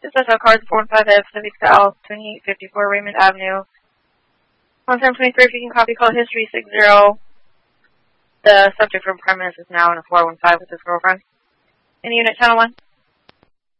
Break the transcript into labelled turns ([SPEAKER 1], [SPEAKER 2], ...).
[SPEAKER 1] Special cards 415F, Pacific South, 2854 Raymond Avenue. On 723, if you can copy call history 60. The subject from premise is now in a 415 with his girlfriend. In unit channel 1.